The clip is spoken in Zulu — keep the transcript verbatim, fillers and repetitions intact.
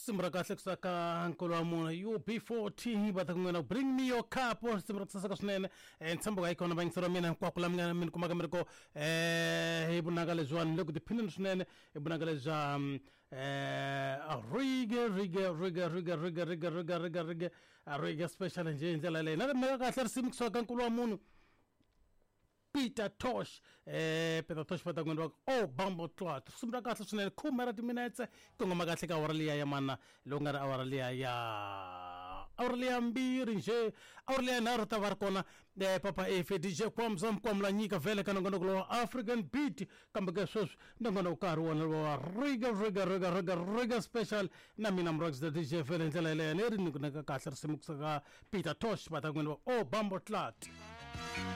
Simra kahle kusaka nkolo wa muna U B forty bata kungena bring me your cup simra kusaka swinene ntsambo ka ikona bangisero mina kwakula mina mina kuma kameriko eh ibunagale zwan look the pinin swinene ibunagale za eh riga riga riga riga riga riga riga riga riga riga special nje ndlela le na mina kahle simu kusaka nkolo wa muna Peter Tosh eh Peter Tosh bata kungena oh bambo twat simra kahle swinene kumara ti minutes kungoma kahle ka warliya ya mana longara warliya ya Aurelia mbiri nje Aurelia narota varkona eh papa F D J kwamzam kwamla nyika vele kana ngono African beat kambaga sos ngono karwana wa riga riga riga riga riga special na mina mrox the D J vele ndlela le ne ri nikuna ka kahle simuksaka Peter Tosh bata ngeno oh bambo tlat